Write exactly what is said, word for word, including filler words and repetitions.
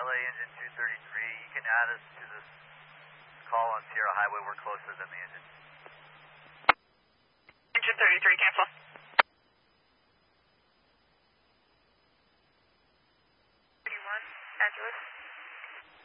L A engine two thirty-three. You can add us to this call on Sierra Highway. We're closer than the engine. Engine thirty-three, cancel. thirty-one, Angeles.